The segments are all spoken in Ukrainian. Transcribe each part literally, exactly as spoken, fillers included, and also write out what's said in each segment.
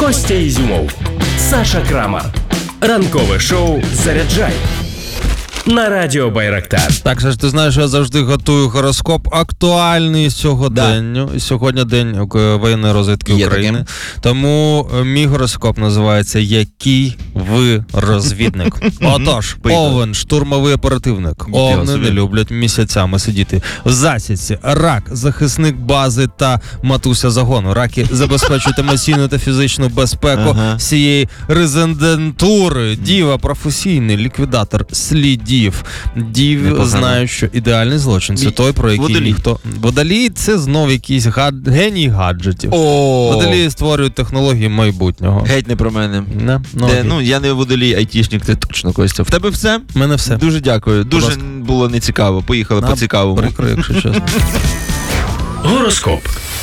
Костя Ізюмов, Саша Крамар. Ранкове шоу «Заряджай» на радіо Байрактар. Так, Саш, ти знаєш, я завжди готую гороскоп актуальний сьогоденню. Да. Сьогодні день воєнної розвідки Є України. Таким. Тому мій гороскоп називається «Який ви розвідник?». Отож, Овен, штурмовий оперативник. Овни не люблять місяцями сидіти в засідці. Рак, захисник бази та матуся загону. Раки забезпечують емоційну та фізичну безпеку ага. всієї резидентури. Діва, професійний ліквідатор слідів. Дів знають, що ідеальний злочин – це той, про який Водолій. ніхто... Водолій – це знов якийсь гад... геній гаджетів. О! Водолії створюють технології майбутнього. Геть не про мене. Не? Ну, Де, ну, я не водолій, айтішник, ти точно, Костя. В тебе все? В мене все. Дуже дякую. Дуже було нецікаво. Поїхали На, по цікавому. Прикро, якщо чесно. Гороскоп.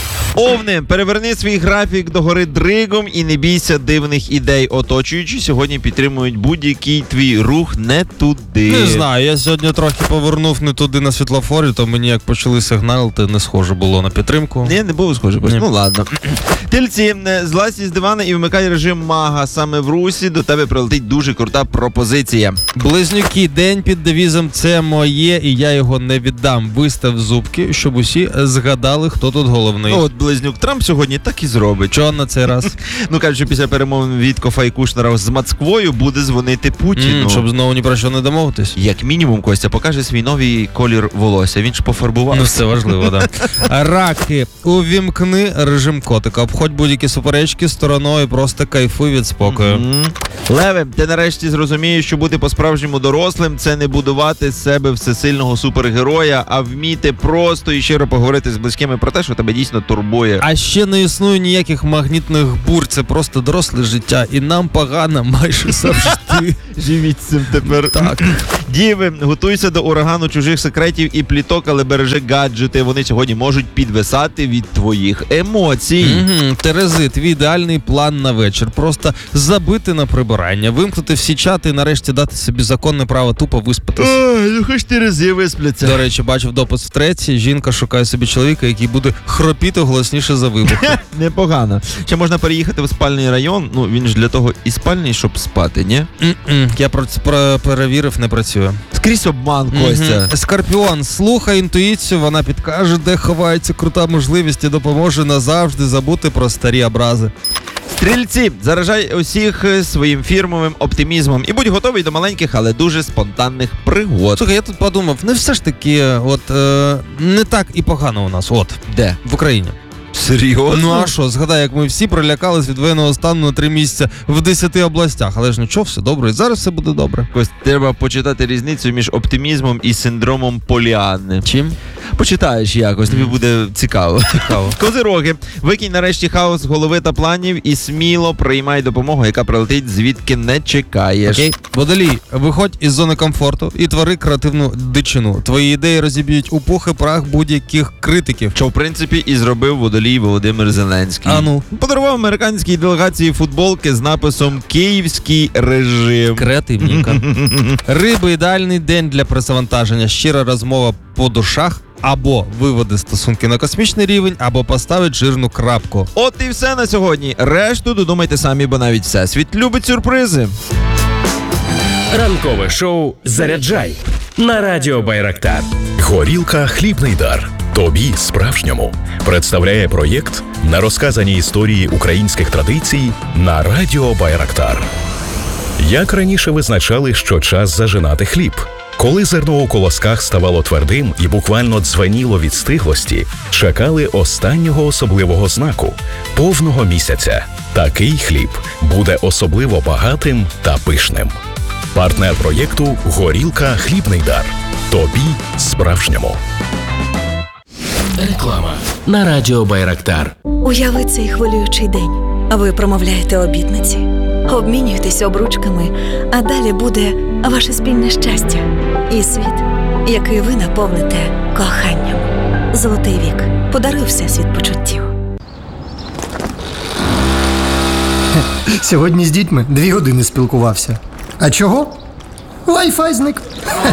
Овни, переверни свій графік догори дригом і не бійся дивних ідей. Оточуючі сьогодні підтримують будь-який твій рух не туди. Не знаю, я сьогодні трохи повернув не туди на світлофорі, то мені як почали сигналити, не схоже було на підтримку. Ні, не було схоже. Ну ладно. Тельці, злазь із дивана і вмикай режим мага. Саме в русі до тебе прилетить дуже крута пропозиція. Близнюки, день під девізом «Це моє і я його не віддам». Вистав зубки, щоб усі згадали, хто тут головний. От Близнюк Трамп сьогодні так і зробить. Чого на цей раз? Ну, кажуть, що після перемовин Віткофа і Кушнера з Москвою буде дзвонити Путіну. Mm, щоб знову ні про що не домовитись. Як мінімум, Костя покаже свій новий колір волосся. Він ж пофарбував. Ну, це важливо, так. Да. Раки, увімкни режим котика. Обходь будь-які суперечки стороною, просто кайфуй від спокою. Mm-hmm. Леви, ти нарешті зрозумієш, що бути по-справжньому дорослим – це не будувати з себе всесильного супергероя, а вміти просто і щиро поговорити з близькими про те, що тебе дійсно турбує. А ще не існує ніяких магнітних бур, це просто доросле життя, і нам погано майже завжди. Живіть цим тепер. Так. Діви, готуйся до урагану чужих секретів і пліток, але бережи гаджети, вони сьогодні можуть підвисати від твоїх емоцій. Угу. Терези, твій ідеальний план на вечір. Просто забити на прибирання, вимкнути всі чати і нарешті дати собі законне право тупо виспатися. Ой, ну хоч терези виспляться. До речі, бачив допис втретє, жінка шукає собі чоловіка, який буде хропіти голосніше за вибухи. Непогано. Ще можна переїхати в спальний район, ну він ж для того і спальний, щоб спати, ні? Mm-mm. Я про, про, перевірив, не працює. Скрізь обман, Костя. Mm-hmm. Скорпіон, слухай інтуїцію, вона підкаже, де ховається крута можливість і допоможе назавжди забути про старі образи. Стрільці, заражай усіх своїм фірмовим оптимізмом і будь готовий до маленьких, але дуже спонтанних пригод. Слухай, я тут подумав, не все ж таки, от, е, не так і погано у нас, от. Де? В Україні. Серйозно? Ну а що, згадай, як ми всі прилякались від воєнного стану на три місяці в десяти областях, але ж нічого, все добре, і зараз все буде добре. Ось треба почитати різницю між оптимізмом і синдромом Поліанни. Чим? Почитаєш якось, тобі буде цікаво. Цікаво. Козироги, викинь нарешті хаос з голови та планів і сміло приймай допомогу, яка прилетить звідки не чекаєш. Окей. Водолій, виходь із зони комфорту і твори креативну дичину. Твої ідеї розіб'ють у пух і прах будь-яких критиків. Що, в принципі, і зробив Водолій Володимир Зеленський. А ну. Подарував американській делегації футболки з написом «Київський режим». Креативненько. Риби, ідеальний день для перезавантаження. Щира розмова по душах. Або виведе стосунки на космічний рівень, або поставить жирну крапку. От і все на сьогодні. Решту додумайте самі, бо навіть всесвіт любить сюрпризи. Ранкове шоу «Заряджай» на радіо Байрактар. Горілка «Хлібний дар». Тобі справжньому представляє проєкт на розказані історії українських традицій на радіо Байрактар. Як раніше визначали, що час зажинати хліб? Коли зерно у колосках ставало твердим і буквально дзвеніло від стиглості, чекали останнього особливого знаку – повного місяця. Такий хліб буде особливо багатим та пишним. Партнер проєкту «Горілка «Хлібний дар». Тобі справжньому. Реклама на радіо Байрактар. Уяви цей хвилюючий день. Ви промовляєте обітниці, обмінюєтесь обручками, а далі буде ваше спільне щастя і світ, який ви наповните коханням. Золотий вік. Подаруй всесвіт почуттів. Сьогодні з дітьми дві години спілкувався. А чого? Wi-Fi зник.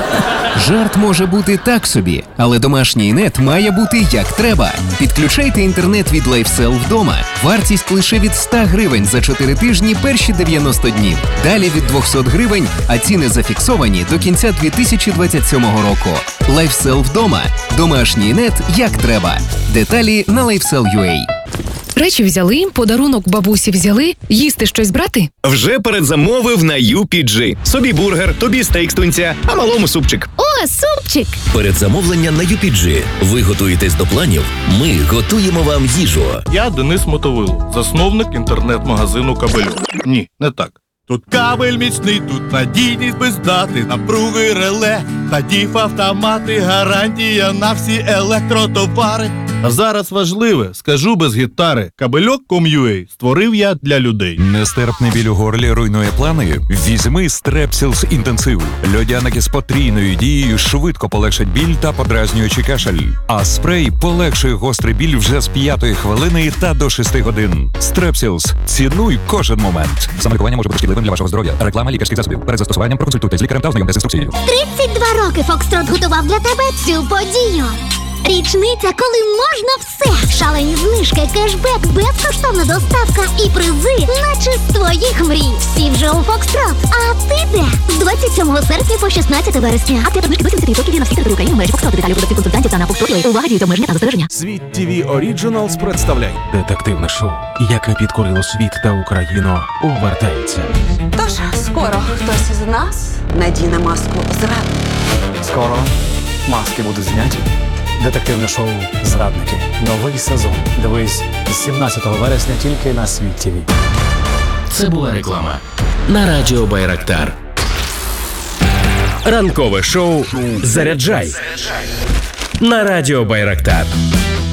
Жарт може бути так собі, але домашній нет має бути як треба. Підключайте інтернет від LifeSell вдома. Вартість лише від сто гривень за чотири тижні перші дев'яносто днів. Далі від двісті гривень, а ціни зафіксовані до кінця дві тисячі двадцять сьомого року. LifeSell вдома. Домашній нет як треба. Деталі на LifeSell.ua. Речі взяли, подарунок бабусі взяли, їсти щось брати? Вже передзамовив на ю пі джі. Собі бургер, тобі стейк з тунця, а малому супчик. О, супчик! Передзамовлення на ю пі джі. Ви готуєтесь до планів? Ми готуємо вам їжу. Я Денис Мотовило, засновник інтернет-магазину «Кабельок». Ні, не так. Тут кабель міцний, тут надійність без дати, напруги реле, та діф-автомати, гарантія на всі електротовари. А зараз важливе, скажу без гітари, кабельок крапка ком крапка ю а створив я для людей. Нестерпний біль у горлі руйнує плани? Візьми Стрепсілс інтенсив. Льодяники з потрійною дією швидко полегшать біль та подразнюючий кашель. А спрей полегшує гострий біль вже з п'ятої хвилини та до шести годин. Стрепсілс. Цінуй кожен момент. Самолікування може бути шкідливим для вашого здоров'я. Реклама лікарських засобів. Перед застосуванням проконсультуйтесь з лікарем та ознайомтесь з інструкцією. тридцять два роки Фокстрот готував для тебе цю подію. Річниця, коли можна все. Шалені знижки, кешбек, безкоштовна доставка і призи, наче з твоїх мрій. Всі вже у Фокстрот. А ти де? З двадцять сьомого серпня по шістнадцяте вересня. А ти знижки до сімдесят відсотків на всі території України в мережі Фокстрот. Деталі продавців консультантів та на Фокстрот. Увага, діють обмеження та застереження. Світ ТВ Оріджиналс представляє детективне шоу, яке підкорило світ та Україну, повертається. Тож, скоро хтось із нас надіне маску зрадника. Скоро маски будуть зняті. Детективне шоу «Зрадники». Новий сезон. Дивись з сімнадцятого вересня тільки на Світ ТВ. Це була реклама на Радіо Байрактар. Ранкове шоу «Заряджай» на Радіо Байрактар.